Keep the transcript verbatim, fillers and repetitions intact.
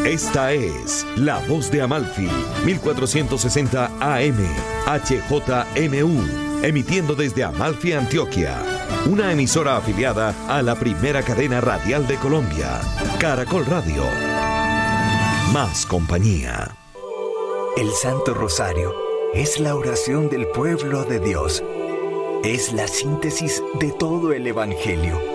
Esta es La Voz de Amalfi, mil cuatrocientos sesenta A M, H J M U, emitiendo desde Amalfi, Antioquia. Una emisora afiliada a la primera cadena radial de Colombia, Caracol Radio. Más compañía. El Santo Rosario es la oración del pueblo de Dios. Es la síntesis de todo el Evangelio.